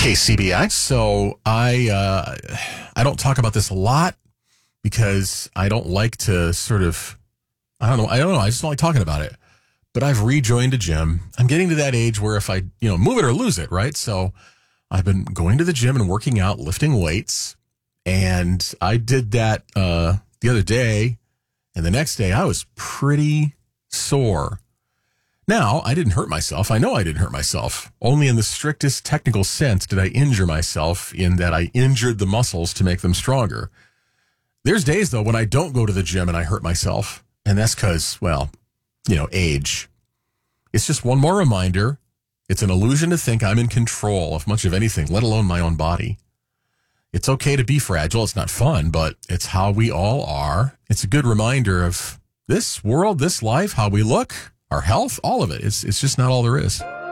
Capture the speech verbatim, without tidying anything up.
K C B I. So I uh, I don't talk about this a lot because I don't like to sort of, I don't know, I don't know, I just don't like talking about it. But I've rejoined a gym. I'm getting to that age where if I, you know, move it or lose it, right? So I've been going to the gym and working out, lifting weights. And I did that uh, the other day. And the next day I was pretty sore. Now, I didn't hurt myself. I know I didn't hurt myself. Only in the strictest technical sense did I injure myself, in that I injured the muscles to make them stronger. There's days, though, when I don't go to the gym and I hurt myself. And that's because, well, you know, age. It's just one more reminder. It's an illusion to think I'm in control of much of anything, let alone my own body. It's okay to be fragile. It's not fun, but it's how we all are. It's a good reminder of this world, this life, how we look, our health, all of it. It's, it's just not all there is.